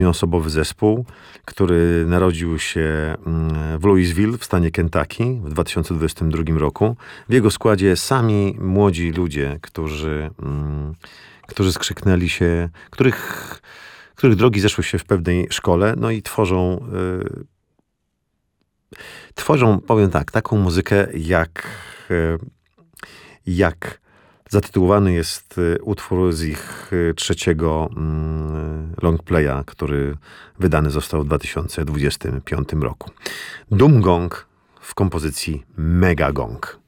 osobowy zespół, który narodził się w Louisville w stanie Kentucky w 2022 roku. W jego składzie sami młodzi ludzie, którzy skrzyknęli się, których drogi zeszły się w pewnej szkole, no i tworzą, powiem tak, taką muzykę, jak zatytułowany jest utwór z ich trzeciego longplaya, który wydany został w 2025 roku. Doom Gong w kompozycji Mega Gong.